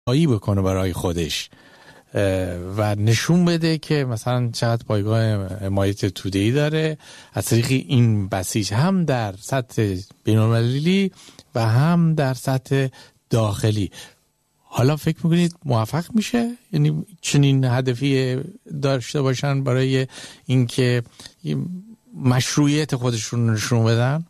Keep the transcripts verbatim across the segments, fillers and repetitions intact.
آیی بکنه برای خودش و نشون بده که مثلا چقدر پایگاه حمایت توده‌ای داره از طریق این بسیج، هم در سطح بین‌المللی و هم در سطح داخلی. حالا فکر میکنید موفق میشه؟ یعنی چنین هدفی داشته باشن برای اینکه مشروعیت خودشون نشون بدن؟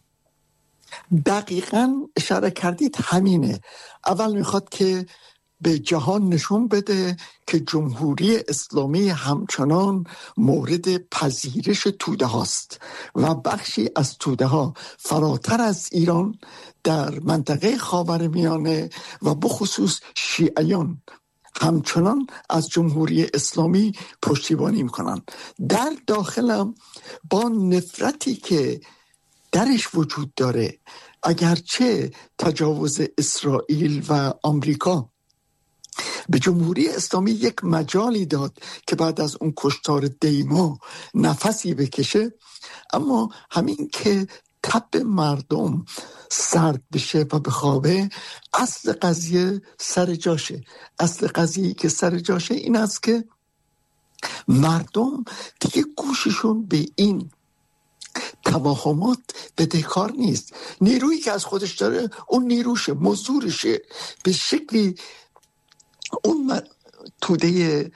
دقیقاً اشاره کردید، همینه. اول میخواد که به جهان نشون بده که جمهوری اسلامی همچنان مورد پذیرش توده هاست و بخشی از توده ها فراتر از ایران در منطقه خاورمیانه و بخصوص شیعیان همچنان از جمهوری اسلامی پشتیبانی میکنن. در داخلم با نفرتی که درش وجود داره، اگرچه تجاوز اسرائیل و آمریکا به جمهوری اسلامی یک مجالی داد که بعد از اون کشتار دیما نفسی بکشه، اما همین که تب مردم سرد بشه و بخوابه، اصل قضیه سر جاشه. اصل قضیه که سر جاشه این است که مردم دیگه گوششون به این توهمات بدهکار نیست. نیرویی که از خودش داره اون نیروشه، مزدورشه، به شکلی اون توده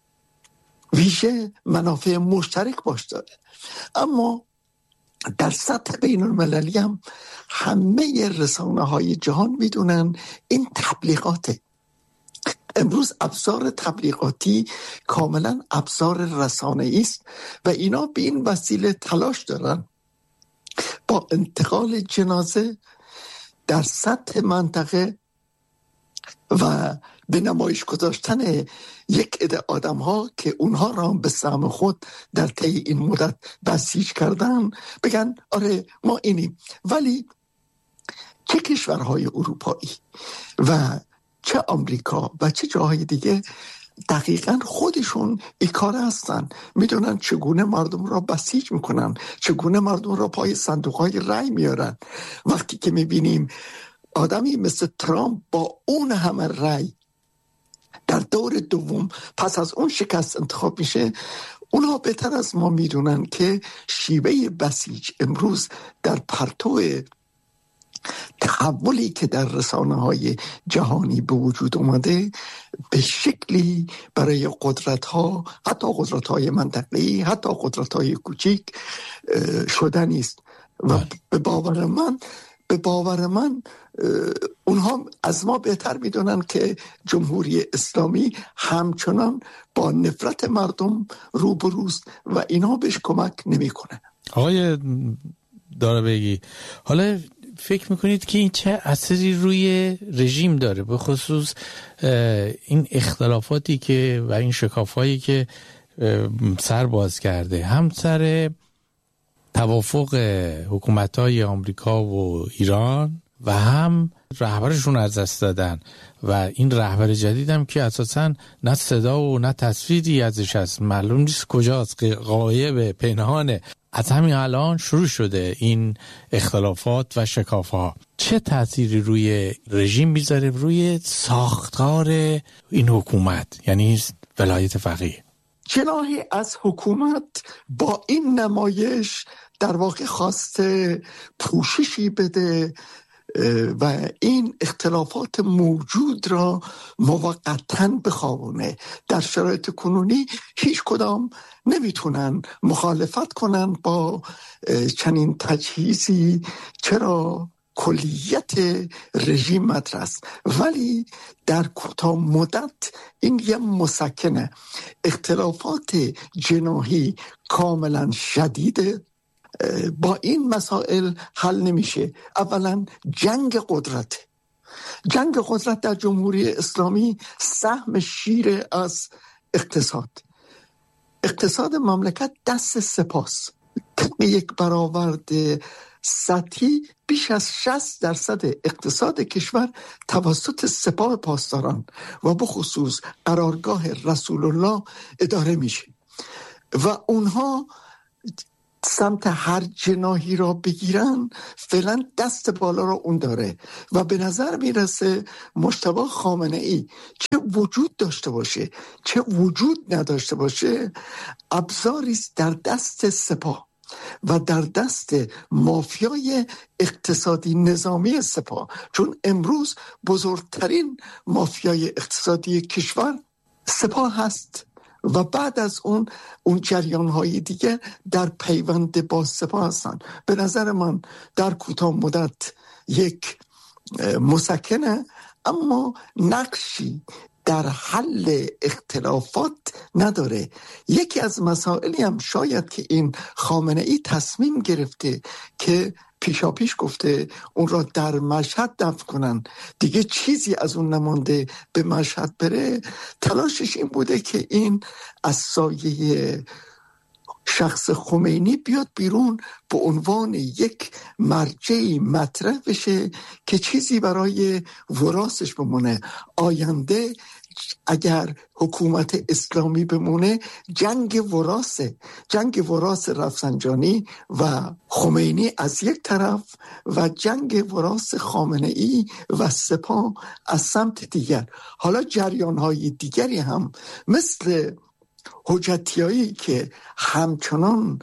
ویژه منافع مشترک باش داره. اما در سطح بین المللی هم همه رسانه های جهان میدونن این تبلیغاته. امروز ابزار تبلیغاتی کاملا ابزار رسانه‌ای است و اینا به این وسیله تلاش دارن با انتقال جنازه در سطح منطقه و به نمایش گذاشتن یک عده آدم ها که اونها را به سهم خود در طی این مدت بسیج کردن بگن آره ما اینیم. ولی چه کشورهای اروپایی و چه آمریکا و چه جاهای دیگه دقیقاً خودشون این کار هستن، میدونن چگونه مردم را بسیج میکنن، چگونه مردم را پای صندوقهای رای میارن. وقتی که میبینیم آدمی مثل ترامپ با اون همه رای در دور دوم پس از اون شکست انتخاب میشه، اونها بهتر از ما میدونن که شیوه بسیج امروز در پرتو تحولی که در رسانه‌های جهانی به وجود اومده به شکلی برای قدرت‌ها، حتی قدرت‌های منطقه‌ای، حتی قدرت‌های کوچیک شده نیست. و به باور من به باور من اونها از ما بهتر میدونن که جمهوری اسلامی همچنان با نفرت مردم روبروست و اینا بهش کمک نمیکنه. آقای دارابگی، حالا فکر میکنید که این چه اثری روی رژیم داره، به خصوص این اختلافاتی که و این شکافایی که سر باز کرده، هم سر توافق حکومت‌های آمریکا و ایران و هم رهبرشون از دست دادن و این رهبر جدید هم که اساساً نه صدا و نه تصویری ازش هست، معلوم نیست کجاست، غایب، پنهانه. از همین الان شروع شده این اختلافات و شکاف‌ها. چه تأثیری روی رژیم میذاره، روی ساختار این حکومت، یعنی ولایت فقیه؟ جناحی از حکومت با این نمایش در واقع خواسته پوششی بده و این اختلافات موجود را موقتاً بخوابونه. در شرایط کنونی هیچ کدام نمیتونن مخالفت کنن با چنین تجهیزی، چرا کلیت رژیم مدرس، ولی در کوتاه مدت این یه مسکنه. اختلافات جناحی کاملا شدیده، با این مسائل حل نمیشه. اولا جنگ قدرت جنگ قدرت در جمهوری اسلامی سهم شیر از اقتصاد اقتصاد مملکت دست سپاس. طبق یک برآورد سطحی بیش از شصت درصد اقتصاد کشور توسط سپاه پاسداران و بخصوص قرارگاه رسول الله اداره میشه و اونها سمت هر جناحی را بگیرن، فعلا دست بالا را اون داره و به نظر میرسه مجتبی خامنه ای چه وجود داشته باشه چه وجود نداشته باشه، ابزاری است در دست سپاه و در دست مافیای اقتصادی نظامی سپاه، چون امروز بزرگترین مافیای اقتصادی کشور سپاه هست و بعد از اون اون جریان‌های دیگه در پیوند با سپاه هستن. به نظر من در کوتاه مدت یک مسکنه، اما نقشی در حل اختلافات نداره. یکی از مسائلی هم شاید که این خامنه ای تصمیم گرفته که پیشا پیش گفته اون را در مشهد دفن کنن، دیگه چیزی از اون نمانده به مشهد بره، تلاشش این بوده که این از سایه شخص خمینی بیاد بیرون به عنوان یک مرجعی مطرح بشه که چیزی برای وراثش بمونه. آینده اگر حکومت اسلامی بمونه، جنگ وراثه، جنگ وراث رفسنجانی و خمینی از یک طرف و جنگ وراث خامنه ای و سپاه از سمت دیگر. حالا جریان‌های دیگری هم مثل حجتیایی که همچنان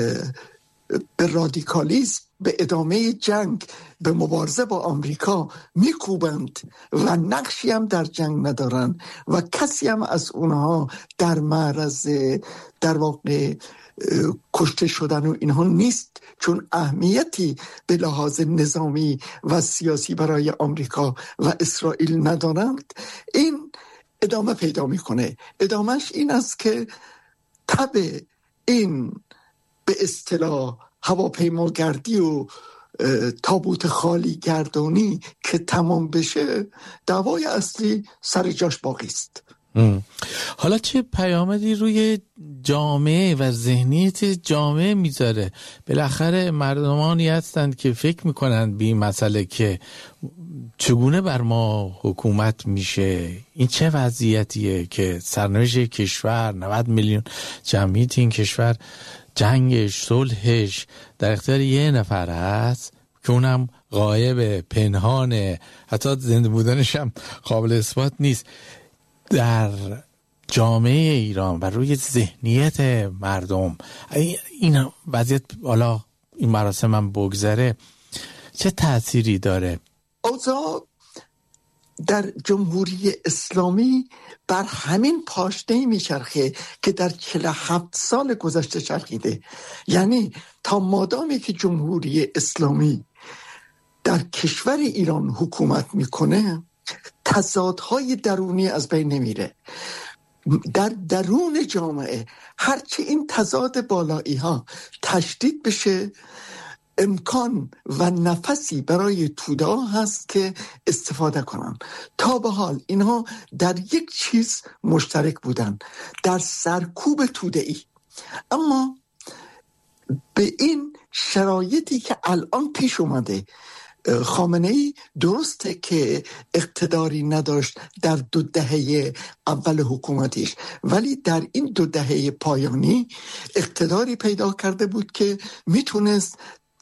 به رادیکالیسم، به ادامه جنگ، به مبارزه با آمریکا میکوبند و نقشی هم در جنگ ندارن و کسی هم از اونها در معرض در واقع کشته شدن و اینها نیست، چون اهمیتی به لحاظ نظامی و سیاسی برای آمریکا و اسرائیل ندارند، این ادامه پیدا میکنه. ادامهش این است که تبع این به اصطلاح هواپیماگردی و تابوت خالی گردانی که تمام بشه، دعوای اصلی سر جاش باقی است. حالا چه پیامدی روی جامعه و ذهنیت جامعه میذاره؟ بالاخره مردمانی هستند که فکر میکنند به این مسئله که چگونه بر ما حکومت میشه، این چه وضعیتیه که سرنوشت کشور، نود میلیون جمعیت این کشور، جنگش، صلحش در اختیار یه نفر هست که اونم غایب، پنهانه، حتی زنده بودنش هم قابل اثبات نیست. در جامعه ایران و روی ذهنیت مردم این وضعیت، حالا این مراسم هم بگذره، چه تأثیری داره؟ اوضاع در جمهوری اسلامی بر همین پاشنه‌ای میچرخه که در چهل و هفت سال گذشته چرخیده. یعنی تا مادامی که جمهوری اسلامی در کشور ایران حکومت میکنه، تضادهای درونی از بین نمیره. در درون جامعه هرچی این تضاد بالایی ها تشدید بشه، امکان و نفسی برای توده ها هست که استفاده کنن. تا به حال اینها در یک چیز مشترک بودن، در سرکوب توده ای. اما به این شرایطی که الان پیش اومده، خامنه ای درسته که اقتداری نداشت در دو دهه اول حکومتش، ولی در این دو دهه پایانی اقتداری پیدا کرده بود که میتونست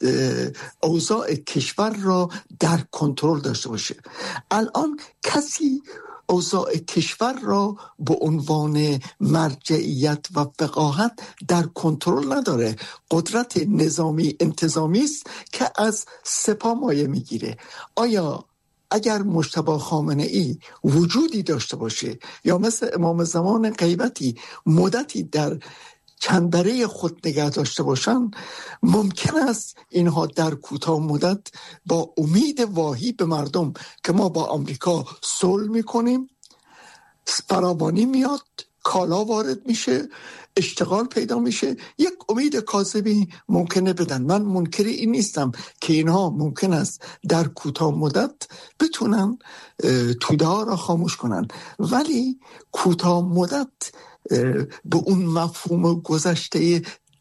اوضاع کشور را در کنترل داشته باشه. الان کسی اوضاع کشور را به عنوان مرجعیت و فقاهت در کنترل نداره. قدرت نظامی انتظامی است که از سپاه مایه میگیره. آیا اگر مجتبی خامنه ای وجودی داشته باشه یا مثل امام زمان غیبتی مدتی در چنبره خود نگه داشته باشن، ممکن است اینها در کوتاه مدت با امید واهی به مردم که ما با آمریکا صلح میکنیم، فراوانی میاد، کالا وارد میشه، اشتغال پیدا میشه، یک امید کاذبی ممکنه بدن. من منکر این نیستم که اینها ممکن است در کوتاه مدت بتونن توده ها را خاموش کنن، ولی کوتاه مدت به اون مفهوم گذشته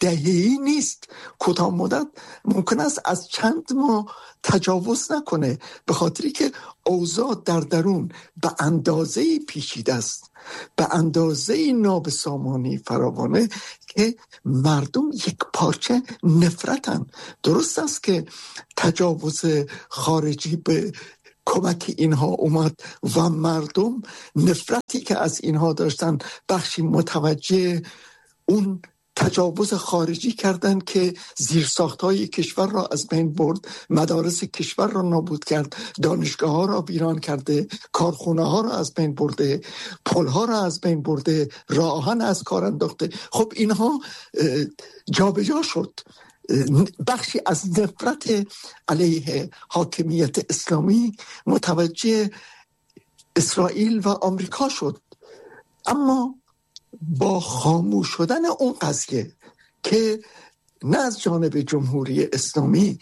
دهه‌ای نیست، کوتاه مدت ممکن است از چند ماه تجاوز نکنه، به خاطری که اوضاع در درون به اندازه‌ای پیچیده است، به اندازه‌ای نابسامانی فراوانه که مردم یک پارچه نفرتن. درست است که تجاوز خارجی به کمک اینها اومد و مردم نفرتی که از اینها داشتن بخشی متوجه اون تجاوز خارجی کردن که زیرساخت‌های کشور را از بین برد، مدارس کشور را نابود کرد، دانشگاه‌ها را ویران کرده، کارخانه‌ها را از بین برده، پل‌ها را از بین برده، راه‌آهن از کار انداخته. خب اینها جابجا شد. بخشی از نفرت علیه حاکمیت اسلامی متوجه اسرائیل و آمریکا شد. اما با خاموش شدن اون قضیه که نه از جانب جمهوری اسلامی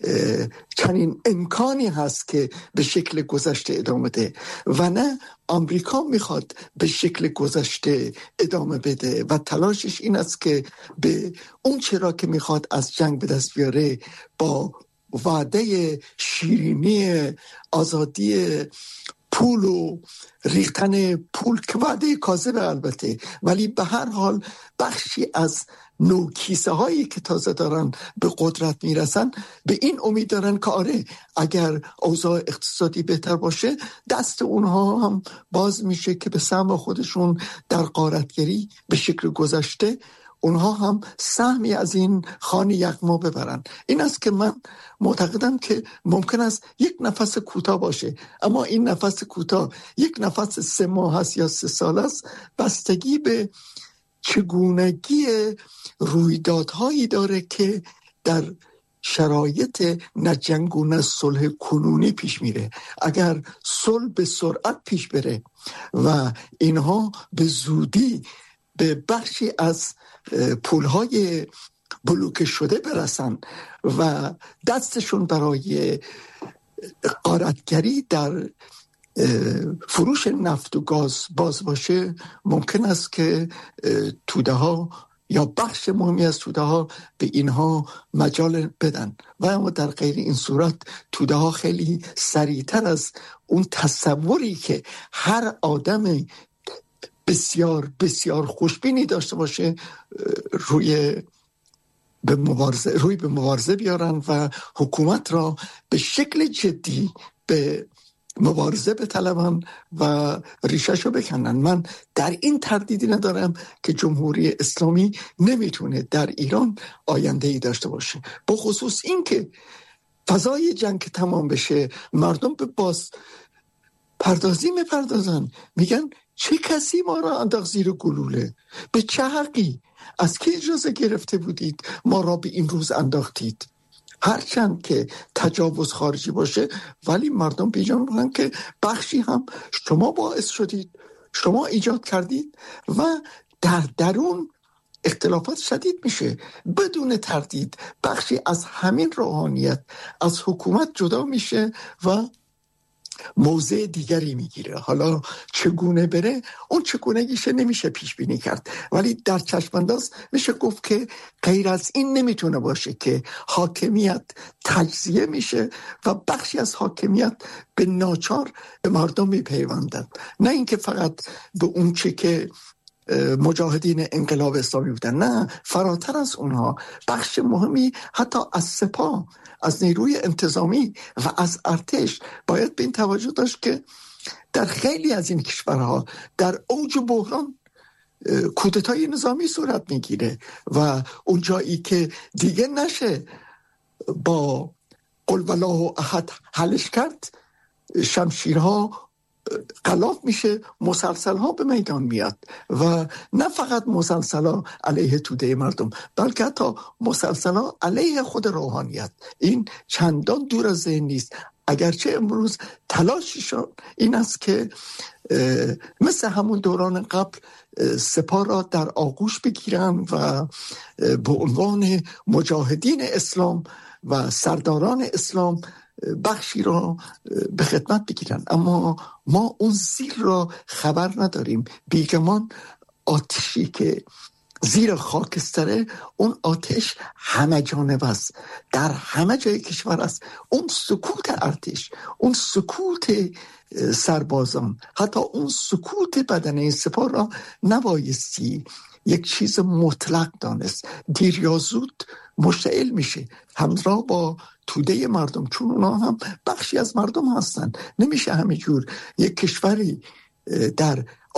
چنین امکانی هست که به شکل گذشته ادامه ده و نه آمریکا میخواد به شکل گذشته ادامه بده و تلاشش این است که به اون چرا که میخواد از جنگ به دست بیاره با وعده شیرینی آزادی پول و ریختن پول که وعده کاذبه البته، ولی به هر حال بخشی از نوکیسه هایی که تازه دارن به قدرت میرسن به این امید دارن که آره اگر اوضاع اقتصادی بهتر باشه دست اونها هم باز میشه که به سهم خودشون در غارتگری به شکل گذشته اونها هم سهمی از این خانه یغما ببرن. این است که من معتقدم که ممکن است یک نفس کوتاه باشه، اما این نفس کوتاه یک نفس سه ماه است یا سه سال است، بستگی به چگونگی رویدادهایی داره که در شرایط نه جنگ و نه صلح کنونی پیش میره. اگر صلح به سرعت پیش بره و اینها به زودی به بخشی از پولهای بلوکه شده برسن و دستشون برای غارتگری در فروش نفت و گاز باز باشه، ممکن است که توده ها یا بخش مهمی از توده ها به اینها مجال بدن و اما در غیر این صورت توده ها خیلی سریعتر از اون تصوری که هر آدم بسیار بسیار خوشبینی داشته باشه روی به مبارزه روی به مبارزه بیارن و حکومت را به شکل جدی به مبارزه بطلبن و ریشه‌شو بکنن. من در این تردیدی ندارم که جمهوری اسلامی نمیتونه در ایران آینده‌ای داشته باشه، به خصوص این که فضای جنگ که تمام بشه مردم به باز پردازی میپردازن، میگن چه کسی ما را انداخت زیر گلوله؟ به چه حقی؟ از کی اجازه گرفته بودید ما را به این روز انداختید؟ هرچند که تجاوز خارجی باشه ولی مردم بیجان بودن که بخشی هم شما باعث شدید، شما ایجاد کردید و در درون اختلافات شدید میشه. بدون تردید بخشی از همین روحانیت از حکومت جدا میشه و موضع دیگری میگیره. حالا چگونه بره اون چگونگیشه نمیشه پیش بینی کرد، ولی در چشمانداز میشه گفت که غیر از این نمیتونه باشه که حاکمیت تجزیه میشه و بخشی از حاکمیت به ناچار به مردم میپیوندن، نه اینکه فقط به اون چه که مجاهدین انقلاب اسلامی بودن، نه، فراتر از اونها بخش مهمی حتی از سپاه، از نیروی انتظامی و از ارتش باید به این توجه داشت که در خیلی از این کشورها در اوج بحران کودتای نظامی صورت میگیره و اون جایی که دیگه نشه با قل والله احد حلش کرد، شمشیرها غلاف میشه، مسلسل ها به میدان میاد و نه فقط مسلسل ها علیه توده مردم بلکه حتی مسلسل ها علیه خود روحانیت. این چندان دور از ذهن نیست، اگرچه امروز تلاششون این است که مثل همون دوران قبل سپاه را در آغوش بگیرن و به عنوان مجاهدین اسلام و سرداران اسلام بخشی را به خدمت بگیرن، اما ما اون زیر را خبر نداریم. بیگمان آتشی که زیر خاکستره اون آتش همه جانب است، در همه جای کشور است. اون سکوت ارتش، اون سکوت سربازان، حتی اون سکوت بدنه سپاه را نبایستی یک چیز مطلق دانست. دیر یا زود مشتعل میشه همراه با توده مردم، چون اونا هم بخشی از مردم هستن. نمیشه همینجور یک کشوری در